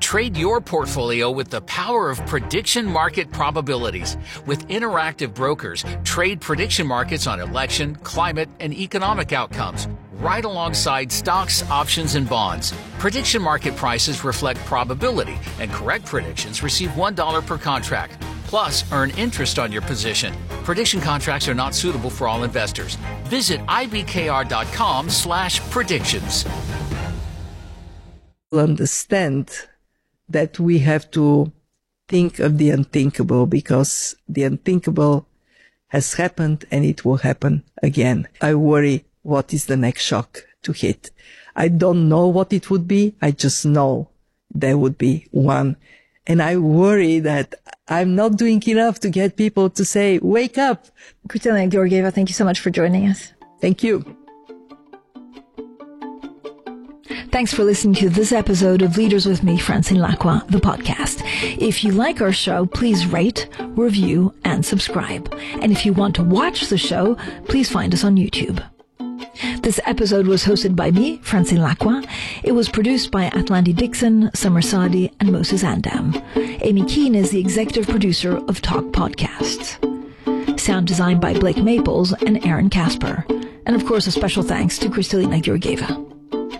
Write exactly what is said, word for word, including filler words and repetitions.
Trade your portfolio with the power of prediction market probabilities. With interactive brokers, trade prediction markets on election, climate, and economic outcomes, right alongside stocks, options, and bonds. Prediction market prices reflect probability, and correct predictions receive one dollar per contract. Plus, earn interest on your position. Prediction contracts are not suitable for all investors. Visit ibkr.com slash predictions. Understand that we have to think of the unthinkable, because the unthinkable has happened and it will happen again. I worry what is the next shock to hit. I don't know what it would be. I just know there would be one. And I worry that I'm not doing enough to get people to say, wake up. Kristalina Georgieva, thank you so much for joining us. Thank you. Thanks for listening to this episode of Leaders with me, Francine Lacqua, the podcast. If you like our show, please rate, review, and subscribe. And if you want to watch the show, please find us on YouTube. This episode was hosted by me, Francine Lacqua. It was produced by Atlante Dixon, Summer Sadi, and Moses Andam. Amy Keane is the executive producer of Talk Podcasts. Sound designed by Blake Maples and Aaron Casper. And of course, a special thanks to Kristalina Georgieva.